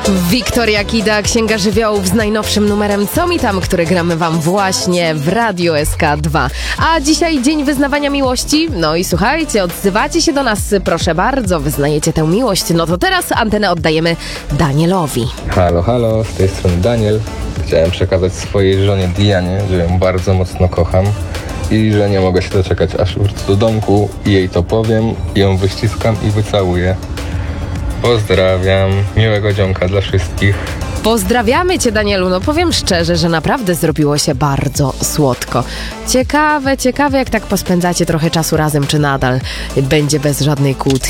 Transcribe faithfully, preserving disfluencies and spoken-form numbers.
Wiktoria Kida, Księga Żywiołów z najnowszym numerem Co mi tam, który gramy wam właśnie w Radiu S K dwa. A dzisiaj dzień wyznawania miłości. No i słuchajcie, odzywacie się do nas, proszę bardzo, wyznajecie tę miłość. No to teraz antenę oddajemy Danielowi. Halo, halo, z tej strony Daniel. Chciałem przekazać swojej żonie Dianie, że ją bardzo mocno kocham i że nie mogę się doczekać, aż wrócę do domku i jej to powiem, i ją wyściskam i wycałuję. Pozdrawiam, miłego dzionka dla wszystkich. Pozdrawiamy cię, Danielu. No powiem szczerze, że naprawdę zrobiło się bardzo słodko. Ciekawe, ciekawe jak tak pospędzacie trochę czasu razem, czy nadal będzie bez żadnej kłótni.